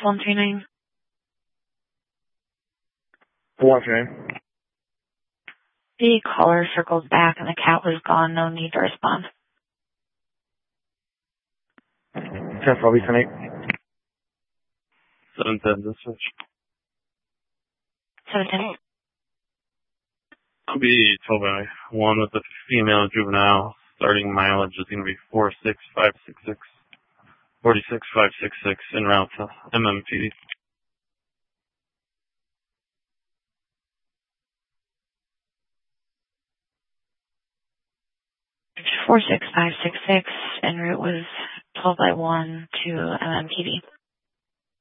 139. 139. The caller circled back and the cat was gone. No need to respond. 10-12, Eastern 8. 710 dispatch. 710. I'll be 12-1 with the female juvenile. Starting mileage is going to be 46566. 46566 en route to MMPD. 46566 en route was 12-1 to MMPD.